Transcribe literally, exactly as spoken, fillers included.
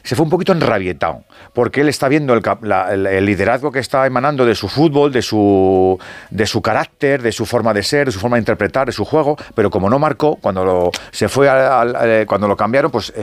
se fue un poquito enrabietado, porque él está viendo el, la, el, el liderazgo que está emanando de su fútbol, de su, de su carácter, de su forma de ser, de su forma de interpretar, de su juego, pero como no marcó, cuando lo, se fue al, al, cuando lo cambiaron, pues